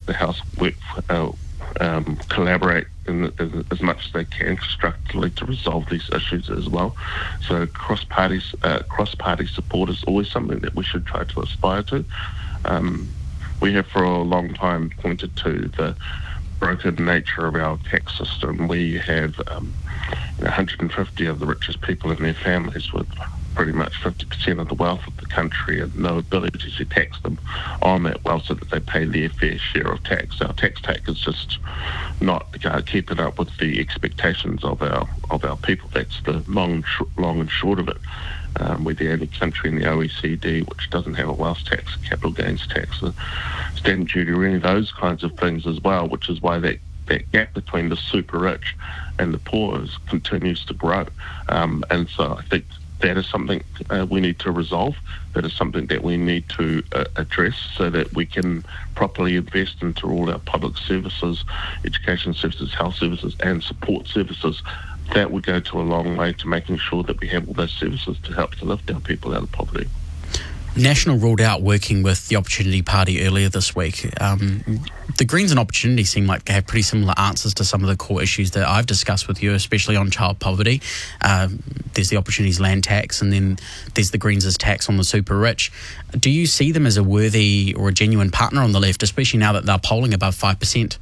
the House work, collaborate as much as they can constructively to resolve these issues as well. So cross-party support is always something that we should try to aspire to. We have for a long time pointed to the broken nature of our tax system. We have 150 of the richest people in their families with pretty much 50% of the wealth of the country and no ability to tax them on that wealth so that they pay their fair share of tax. Our tax take is just not keeping up with the expectations of our people. That's the long and short of it. We're the only country in the OECD which doesn't have a wealth tax, a capital gains tax, a stamp duty, or any of those kinds of things as well, which is why that gap between the super rich and the poor continues to grow. And so I think that is something we need to resolve. That is something that we need to address so that we can properly invest into all our public services, education services, health services and support services. That would go to a long way to making sure that we have all those services to help to lift our people out of poverty. National ruled out working with the Opportunity Party earlier this week. The Greens and Opportunity seem like they have pretty similar answers to some of the core issues that I've discussed with you, especially on child poverty. There's the Opportunity's land tax, and then there's the Greens' tax on the super rich. Do you see them as a worthy or a genuine partner on the left, especially now that they're polling above 5%?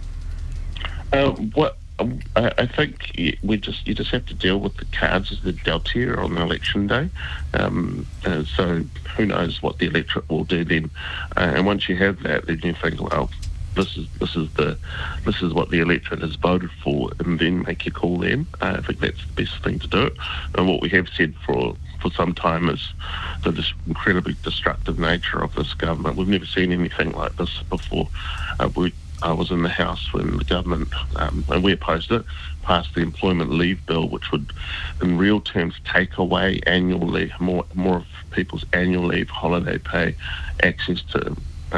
I think you just have to deal with the cards as they're dealt here on election day. So who knows what the electorate will do then? And once you have that, then you think, well, this is what the electorate has voted for, and then make your call then. I think that's the best thing to do it. And what we have said for some time is the incredibly destructive nature of this government. We've never seen anything like this before. I was in the House when the government, and we opposed it, passed the Employment Leave Bill, which would, in real terms, take away annual leave, more of people's annual leave, holiday pay, access to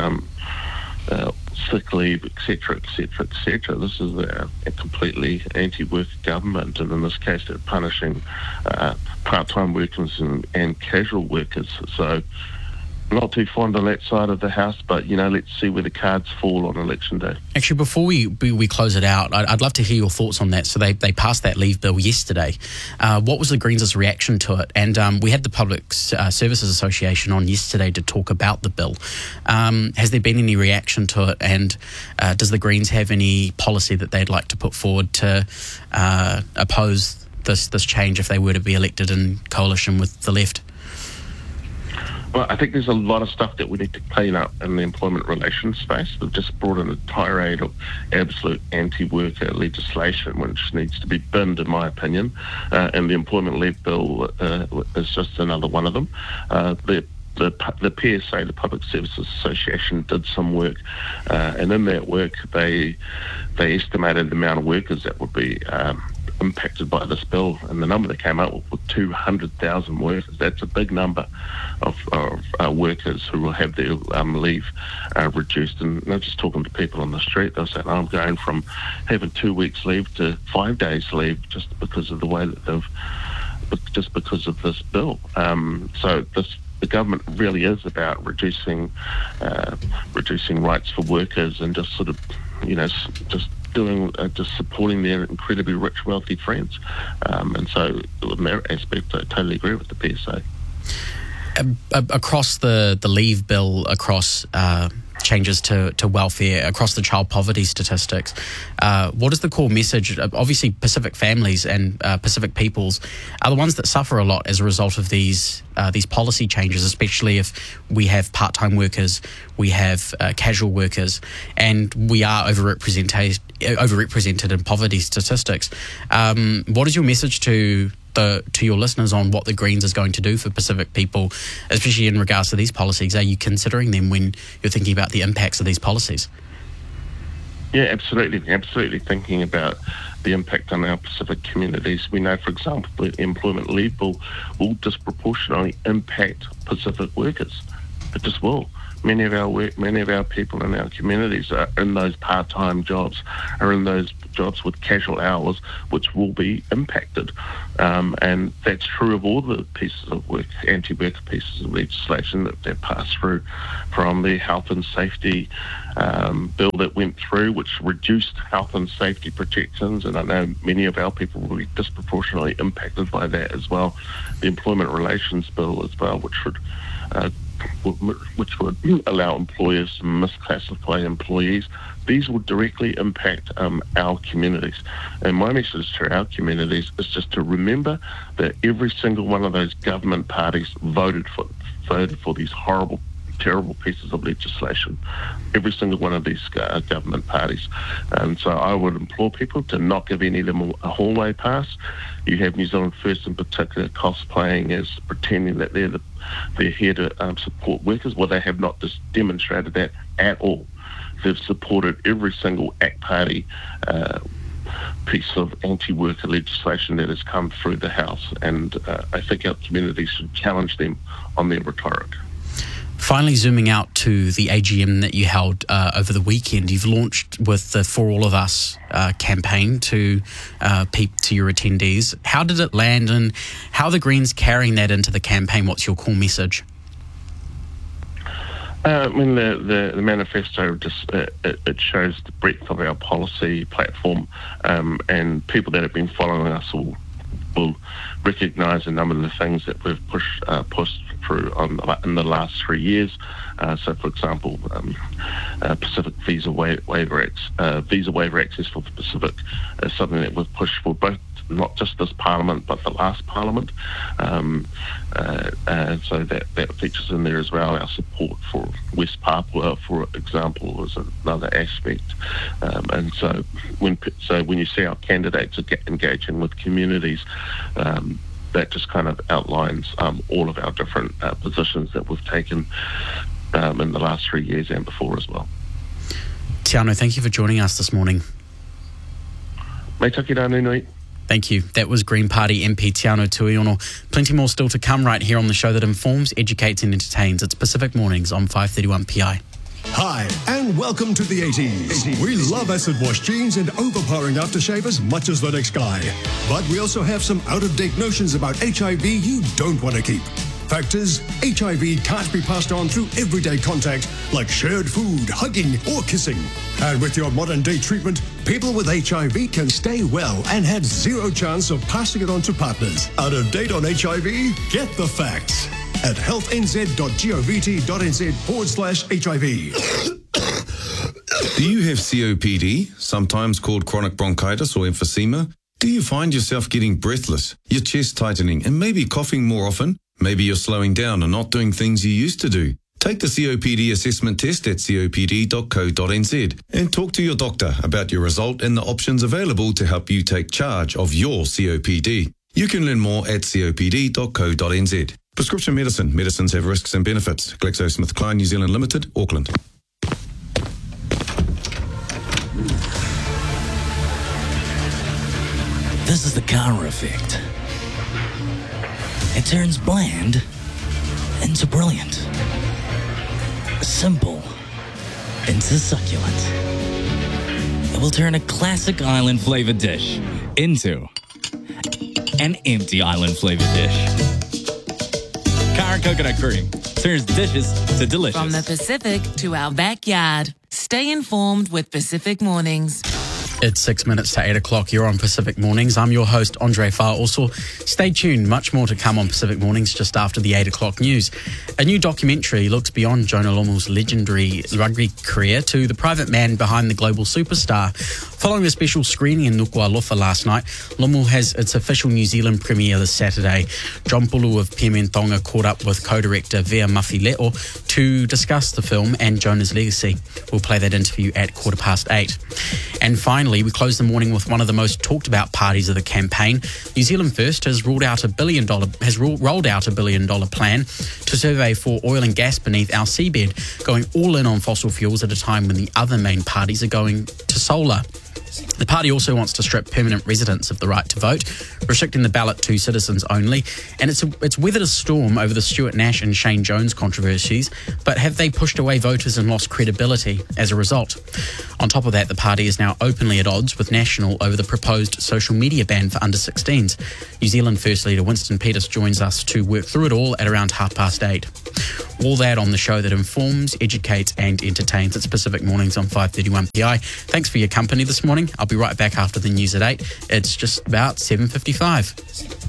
sick leave, etc., etc., etc. This is a completely anti-work government, and in this case, they're punishing part-time workers and casual workers. So, not too fond on that side of the house, but let's see where the cards fall on election day. Actually, before we close it out, I'd love to hear your thoughts on that. So they passed that leave bill yesterday. What was the Greens' reaction to it? And we had the Public Services Association on yesterday to talk about the bill. Has there been any reaction to it? And does the Greens have any policy that they'd like to put forward to oppose this change if they were to be elected in coalition with the left? Well, I think there's a lot of stuff that we need to clean up in the employment relations space. They've just brought in a tirade of absolute anti-worker legislation, which needs to be binned, in my opinion. And the Employment Leave Bill is just another one of them. The PSA, the Public Services Association, did some work, and in that work they estimated the amount of workers that would be impacted by this bill, and the number they came up with 200,000 workers. That's a big number of workers who will have their leave reduced. And they're just talking to people on the street. They'll say, I'm going from having 2 weeks leave to 5 days leave just because of the way that just because of this bill. So the government really is about reducing rights for workers and just sort of, just supporting their incredibly rich, wealthy friends. And so in that aspect, I totally agree with the PSA. Across the leave bill, across changes to welfare, across the child poverty statistics, what is the core message? Obviously, Pacific families and Pacific peoples are the ones that suffer a lot as a result of these policy changes, especially if we have part-time workers, we have casual workers, and we are overrepresented in poverty statistics. What is your message to your listeners on what the Greens is going to do for Pacific people, especially in regards to these policies? Are you considering them when you're thinking about the impacts of these policies? Yeah, absolutely thinking about the impact on our Pacific communities. We know, for example, the Employment Leave Bill will disproportionately impact Pacific workers. It just will, many of our people in our communities are in those part-time jobs, are in those jobs with casual hours, which will be impacted. And that's true of all the pieces of work, anti-worker pieces of legislation that passed through, from the health and safety bill that went through, which reduced health and safety protections, and I know many of our people will be disproportionately impacted by that as well. The employment relations bill as well, which would allow employers to misclassify employees. These will directly impact our communities. And my message to our communities is just to remember that every single one of those government parties voted for these horrible, terrible pieces of legislation. Every single one of these government parties. And so I would implore people to not give any of them a hallway pass. You have New Zealand First in particular cosplaying as pretending that they're here to support workers. Well, they have not just demonstrated that at all. They've supported every single ACT Party piece of anti-worker legislation that has come through the House, and I think our community should challenge them on their rhetoric. Finally, zooming out to the AGM that you held over the weekend, you've launched with the For All of Us campaign to your attendees. How did it land, and how are the Greens carrying that into the campaign? What's your core message? The manifesto just it shows the breadth of our policy platform, and people that have been following us will recognise a number of the things that we've pushed through in the last 3 years. So, for example, Pacific visa waiver access for the Pacific is something that we've pushed for both, not just this Parliament, but the last Parliament. So that features in there as well. Our support for West Papua, for example, is another aspect. And so when you see our candidates engaging with communities, that just kind of outlines all of our different positions that we've taken in the last 3 years and before as well. Tiano, thank you for joining us this morning. Mai taki rā nui. Thank you. That was Green Party MP Tiano Tuiono. Plenty more still to come right here on the show that informs, educates and entertains. It's Pacific Mornings on 531 PI. Hi, and welcome to the 80s. We love acid wash jeans and overpowering aftershave as much as the next guy. But we also have some out-of-date notions about HIV you don't want to keep. Fact is, HIV can't be passed on through everyday contact like shared food, hugging or kissing. And with your modern-day treatment, people with HIV can stay well and have zero chance of passing it on to partners. Out of date on HIV? Get the facts at healthnz.gov.nz/HIV. Do you have COPD, sometimes called chronic bronchitis or emphysema? Do you find yourself getting breathless, your chest tightening, and maybe coughing more often? Maybe you're slowing down and not doing things you used to do. Take the COPD assessment test at copd.co.nz and talk to your doctor about your result and the options available to help you take charge of your COPD. You can learn more at copd.co.nz. Prescription medicine. Medicines have risks and benefits. GlaxoSmithKline New Zealand Limited, Auckland. This is the Kara effect. It turns bland into brilliant. Simple into succulent. It will turn a classic island flavored dish into an empty island flavored dish. Kara coconut cream turns dishes to delicious. From the Pacific to our backyard. Stay informed with Pacific Mornings. It's 6 minutes to 8 o'clock. You're on Pacific Mornings. I'm your host, Andre Farr. Also, stay tuned. Much more to come on Pacific Mornings just after the 8 o'clock news. A new documentary looks beyond Jonah Lomu's legendary rugby career to the private man behind the global superstar. Following a special screening in Nuku'alofa last night, Lomu has its official New Zealand premiere this Saturday. John Pulu of Piementonga caught up with co-director Vea Mafileo to discuss the film and Jonah's legacy. We'll play that interview at 8:15. And finally, we close the morning with one of the most talked about parties of the campaign. New Zealand First has rolled out $1 billion plan to survey for oil and gas beneath our seabed, going all in on fossil fuels at a time when the other main parties are going to solar. The party also wants to strip permanent residents of the right to vote, restricting the ballot to citizens only. And it's weathered a storm over the Stuart Nash and Shane Jones controversies, but have they pushed away voters and lost credibility as a result? On top of that, the party is now openly at odds with National over the proposed social media ban for under-16s. New Zealand First Leader Winston Peters joins us to work through it all at around 8:30. All that on the show that informs, educates and entertains. It's Pacific Mornings on 531 PI. Thanks for your company this morning. I'll be right back after the news at 8. It's just about 7:55.